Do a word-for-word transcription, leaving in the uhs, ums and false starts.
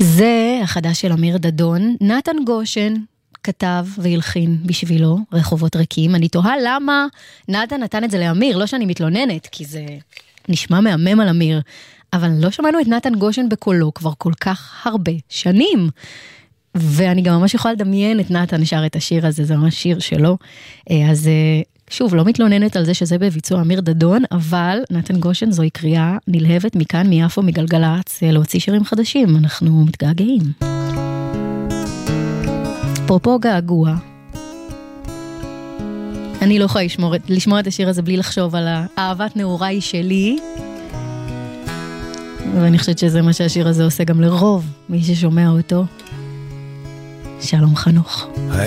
זה החדש של אמיר דדון. נתן גושן כתב והלחין בשבילו רחובות ריקים. אני תוהה למה נתן נתן את זה לאמיר, לא שאני מתלוננת, כי זה נשמע מהמם על אמיר, אבל לא שמענו את נתן גושן בקולו כבר כל כך הרבה שנים, ואני גם ממש יכולה לדמיין את נתן שר את השיר הזה, זה ממש שיר שלו. אז שוב, לא מתלוננת על זה שזה בביצוע אמיר דדון, אבל נתן גושן זוהי קריאה נלהבת מכאן, מיפו, מגלגלצ, להוציא שירים חדשים, אנחנו מתגעגעים. אפרופו געגוע, אני לא יכולה לשמור, לשמוע את השיר הזה בלי לחשוב על האהבת נעוריי שלי, ואני חושבת שזה מה שהשיר הזה עושה גם לרוב מי ששומע אותו. שלום חנוך.